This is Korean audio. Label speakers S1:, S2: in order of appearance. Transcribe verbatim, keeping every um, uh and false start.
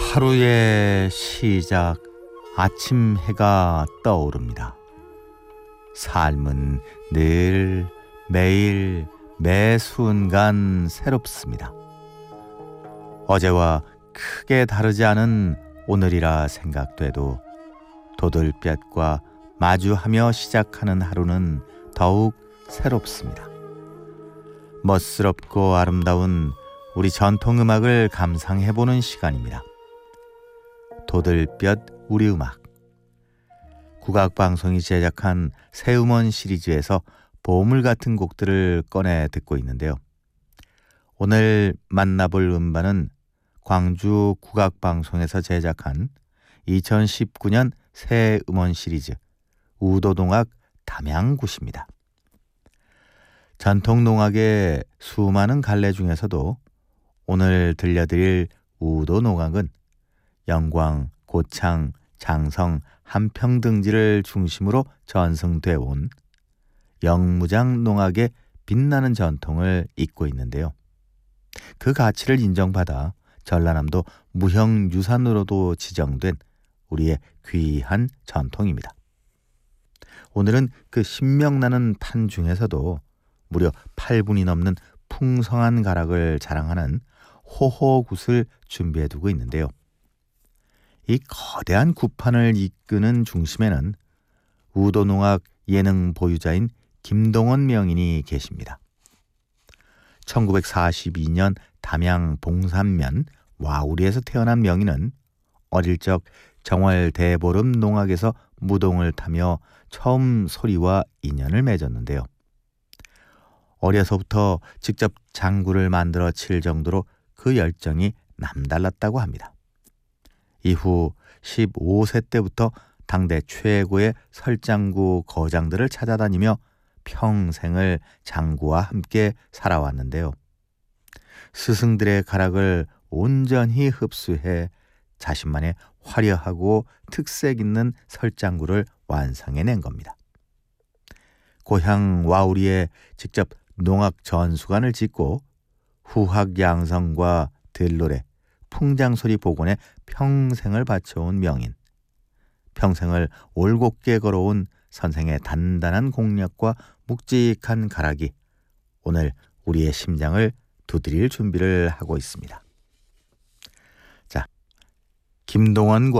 S1: 하루의 시작, 아침 해가 떠오릅니다. 삶은 늘 매일 매 순간 새롭습니다. 어제와 크게 다르지 않은 오늘이라 생각돼도 도들볕과 마주하며 시작하는 하루는 더욱 새롭습니다. 멋스럽고 아름다운 우리 전통음악을 감상해보는 시간입니다. 도들볕 우리 음악. 국악방송이 제작한 새음원 시리즈에서 보물 같은 곡들을 꺼내 듣고 있는데요. 오늘 만나볼 음반은 광주 국악방송에서 제작한 이천십구 년 새음원 시리즈 우도농악 담양굿입니다. 전통농악의 수많은 갈래 중에서도 오늘 들려드릴 우도농악은 영광, 고창, 장성, 한평등지를 중심으로 전승돼 온 영무장 농악의 빛나는 전통을 잇고 있는데요. 그 가치를 인정받아 전라남도 무형유산으로도 지정된 우리의 귀한 전통입니다. 오늘은 그 신명나는 판 중에서도 무려 팔 분이 넘는 풍성한 가락을 자랑하는 호호굿을 준비해두고 있는데요. 이 거대한 굿판을 이끄는 중심에는 우도농악 예능 보유자인 김동원 명인이 계십니다. 천구백사십이 년 담양 봉산면 와우리에서 태어난 명인은 어릴 적 정월 대보름 농악에서 무동을 타며 처음 소리와 인연을 맺었는데요. 어려서부터 직접 장구를 만들어 칠 정도로 그 열정이 남달랐다고 합니다. 이후 십오 세 때부터 당대 최고의 설장구 거장들을 찾아다니며 평생을 장구와 함께 살아왔는데요. 스승들의 가락을 온전히 흡수해 자신만의 화려하고 특색 있는 설장구를 완성해낸 겁니다. 고향 와우리에 직접 농악 전수관을 짓고 후학 양성과 들노래, 풍장소리 복원에 평생을 바쳐온 명인. 평생을 올곧게 걸어온 선생의 단단한 공략과 묵직한 가락이 오늘 우리의 심장을 두드릴 준비를 하고 있습니다. 자, 김동원과